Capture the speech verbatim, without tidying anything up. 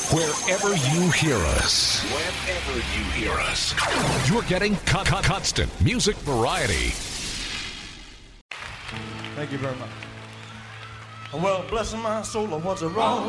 Wherever you hear us. Wherever you hear us. You're getting con- con- constant music variety. Thank you very much. Well, bless my soul, what's wrong